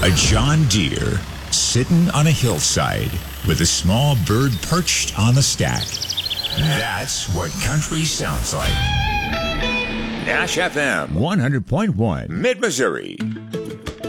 A John Deere sitting on a hillside with a small bird perched on the stack. That's what country sounds like. Nash FM 100.1 Mid-Missouri.